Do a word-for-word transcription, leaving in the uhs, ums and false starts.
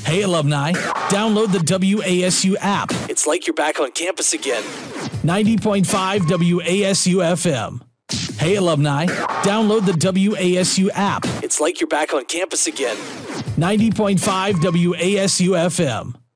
Hey, alumni, download the W A S U app. It's like you're back on campus again. ninety point five W A S U F M. Hey, alumni, download the W A S U app. It's like you're back on campus again. ninety point five W A S U F M.